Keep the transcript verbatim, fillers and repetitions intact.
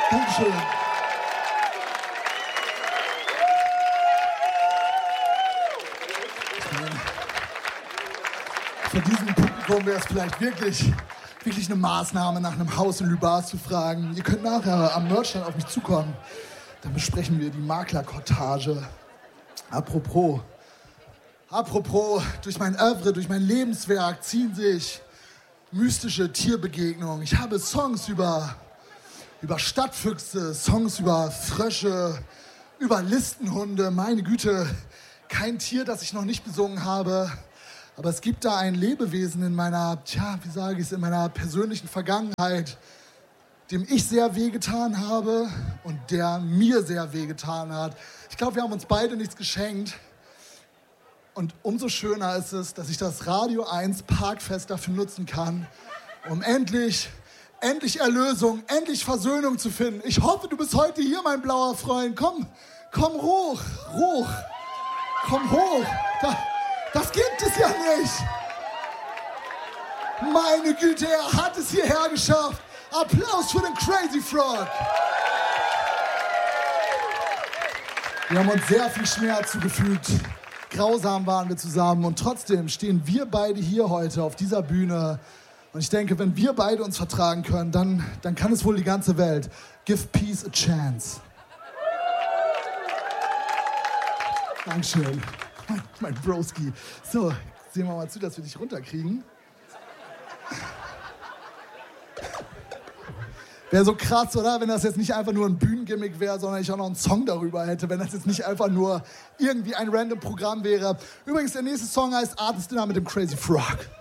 Dankeschön. Von diesem Publikum wäre es vielleicht wirklich, wirklich eine Maßnahme, nach einem Haus in Lübars zu fragen. Ihr könnt nachher am Merchstand auf mich zukommen. Dann besprechen wir die Maklerkortage. Apropos, apropos, durch mein Œuvre, durch mein Lebenswerk ziehen sich mystische Tierbegegnungen. Ich habe Songs über, über Stadtfüchse, Songs über Frösche, über Listenhunde. Meine Güte, kein Tier, das ich noch nicht besungen habe. Aber es gibt da ein Lebewesen in meiner, tja, wie sage ich es, in meiner persönlichen Vergangenheit, dem ich sehr wehgetan habe und der mir sehr wehgetan hat. Ich glaube, wir haben uns beide nichts geschenkt. Und umso schöner ist es, dass ich das Radio eins Parkfest dafür nutzen kann, um endlich, endlich Erlösung, endlich Versöhnung zu finden. Ich hoffe, du bist heute hier, mein blauer Freund. Komm, komm hoch, hoch, komm hoch. Da. Das gibt es ja nicht. Meine Güte, er hat es hierher geschafft. Applaus für den Crazy Frog. Wir haben uns sehr viel Schmerz zugefügt. Grausam waren wir zusammen und trotzdem stehen wir beide hier heute auf dieser Bühne. Und ich denke, wenn wir beide uns vertragen können, dann, dann kann es wohl die ganze Welt. Give peace a chance. Dankeschön. Mein Broski. So, sehen wir mal zu, dass wir dich runterkriegen. Wäre so krass, oder? Wenn das jetzt nicht einfach nur ein Bühnengimmick wäre, sondern ich auch noch einen Song darüber hätte. Wenn das jetzt nicht einfach nur irgendwie ein random Programm wäre. Übrigens, der nächste Song heißt Artist Dinner mit dem Crazy Frog.